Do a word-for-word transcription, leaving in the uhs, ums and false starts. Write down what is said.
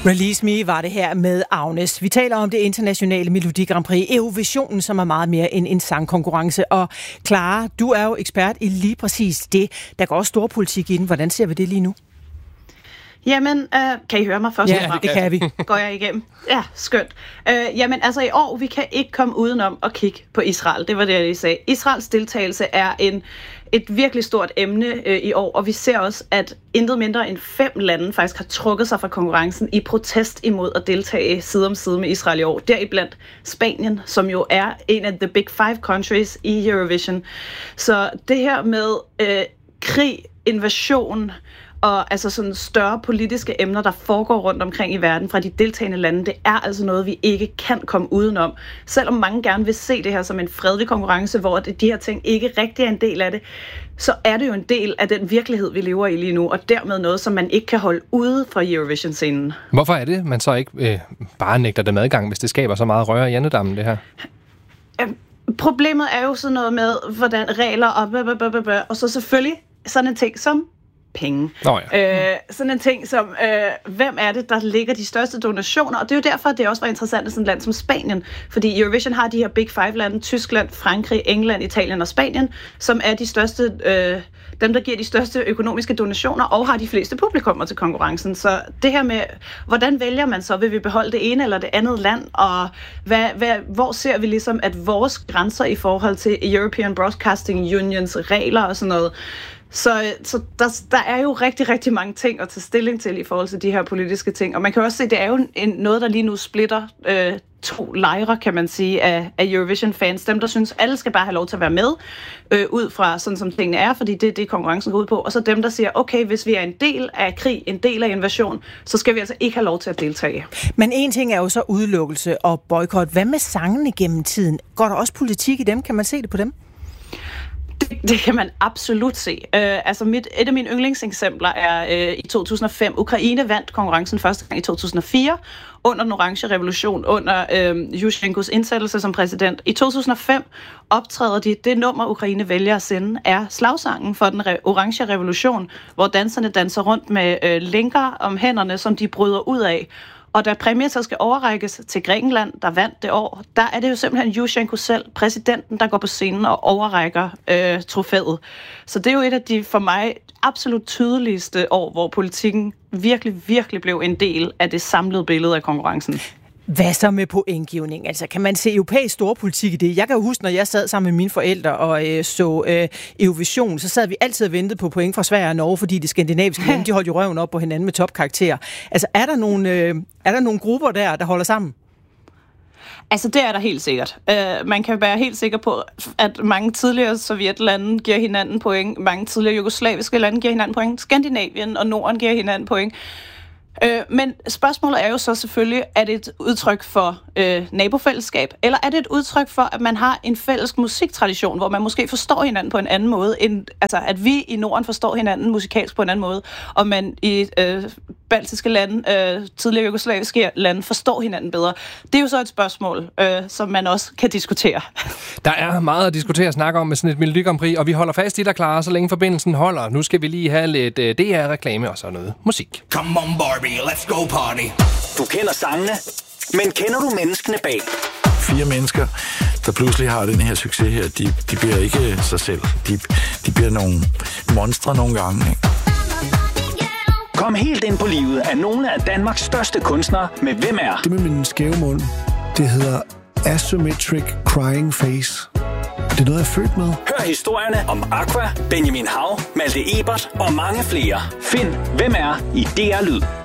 Release Me var det her med Agnes. Vi taler om det internationale Melodi Grand Prix, Eurovisionen, som er meget mere end en sangkonkurrence. Og Clara, du er jo ekspert i lige præcis det. Der går også stor politik i den. Hvordan ser vi det lige nu? Jamen, øh, kan I høre mig først? Ja, det kan vi. Går jeg igennem? Ja, skønt. Øh, jamen, altså i år, vi kan ikke komme udenom at kigge på Israel. Det var det, jeg lige sagde. Israels deltagelse er en, et virkelig stort emne øh, i år, og vi ser også, at intet mindre end fem lande faktisk har trukket sig fra konkurrencen i protest imod at deltage side om side med Israel i år. Deriblandt Spanien, som jo er en af the big five countries i Eurovision. Så det her med øh, krig, invasion og altså sådan større politiske emner, der foregår rundt omkring i verden fra de deltagende lande, det er altså noget, vi ikke kan komme udenom. Selvom mange gerne vil se det her som en fredelig konkurrence, hvor de her ting ikke rigtig er en del af det, så er det jo en del af den virkelighed, vi lever i lige nu, og dermed noget, som man ikke kan holde ude fra Eurovision-scenen. Hvorfor er det, man så ikke øh, bare nægter dem adgang, hvis det skaber så meget røre i andedammen, det her? Øhm, problemet er jo sådan noget med, hvordan regler og blablabla, og så selvfølgelig sådan en ting som penge. Oh ja. øh, sådan en ting som, øh, hvem er det, der ligger de største donationer? Og det er jo derfor, at det også var interessant i sådan et land som Spanien. Fordi Eurovision har de her Big Five-lande, Tyskland, Frankrig, England, Italien og Spanien, som er de største, øh, dem, der giver de største økonomiske donationer og har de fleste publikummer til konkurrencen. Så det her med, hvordan vælger man så? Vil vi beholde det ene eller det andet land? Og hvad, hvad, hvor ser vi ligesom, at vores grænser i forhold til European Broadcasting Unions regler og sådan noget? Så, så der, der er jo rigtig, rigtig mange ting at tage stilling til i forhold til de her politiske ting. Og man kan også se, at det er jo en, noget, der lige nu splitter øh, to lejre, kan man sige, af, af Eurovision-fans. Dem, der synes, alle skal bare have lov til at være med, øh, ud fra sådan som tingene er, fordi det er det, konkurrencen går ud på. Og så dem, der siger, okay, hvis vi er en del af krig, en del af invasion, så skal vi altså ikke have lov til at deltage. Men en ting er jo så udelukkelse og boykot. Hvad med sangene gennem tiden? Går der også politik i dem? Kan man se det på dem? Det, det kan man absolut se. Uh, altså mit, et af mine yndlingseksempler er uh, i to tusind og fem. Ukraine vandt konkurrencen første gang i to tusind og fire under den orange revolution, under uh, Yushchenkos indsættelse som præsident. I to tusind og fem optræder de, det nummer Ukraine vælger at sende, er slagsangen for den re- orange revolution, hvor danserne danser rundt med uh, linker om hænderne, som de bryder ud af. Og da præmien så skal overrækkes til Grækenland, der vandt det år, der er det jo simpelthen Yushchenko selv, præsidenten, der går på scenen og overrækker øh, trofæet. Så det er jo et af de for mig absolut tydeligste år, hvor politikken virkelig, virkelig blev en del af det samlede billede af konkurrencen. Hvad så med pointgivning? Altså, kan man se europæisk storpolitik i det? Jeg kan jo huske, når jeg sad sammen med mine forældre og øh, så øh, Eurovision, så sad vi altid og ventede på point fra Sverige og Norge, fordi de skandinaviske lande, de holdt jo røven op på hinanden med topkarakterer. Altså, er der nogle, øh, er der nogle grupper der, der holder sammen? Altså, det er der helt sikkert. Uh, man kan være helt sikker på, at mange tidligere sovjetlande giver hinanden point, mange tidligere jugoslaviske lande giver hinanden point, Skandinavien og Norden giver hinanden point. Øh, men spørgsmålet er jo så selvfølgelig, er det et udtryk for øh, nabofællesskab, eller er det et udtryk for, at man har en fælles musiktradition, hvor man måske forstår hinanden på en anden måde, end, altså at vi i Norden forstår hinanden musikalsk på en anden måde, og man i øh, baltiske lande, øh, tidligere jugoslaviske lande, forstår hinanden bedre. Det er jo så et spørgsmål, øh, som man også kan diskutere. Der er meget at diskutere og snakke om med sådan et Melodi Grand Prix, og vi holder fast i dig, Clara, så længe forbindelsen holder. Nu skal vi lige have lidt øh, D R-reklame og så noget musik. Come on, Barbie. Let's go party. Du kender sangene, men kender du menneskene bag? Fire mennesker, der pludselig har den her succes her, de, de bliver ikke sig selv. De, de bliver nogle monstre nogle gange, ikke? Kom helt ind på livet af nogle af Danmarks største kunstnere med Hvem er? Det med min skæve mund, det hedder Asymmetric Crying Face. Det er noget, jeg er født med. Hør historierne om Aqua, Benjamin Hav, Malte Ebert og mange flere. Find Hvem er i D R Lyd.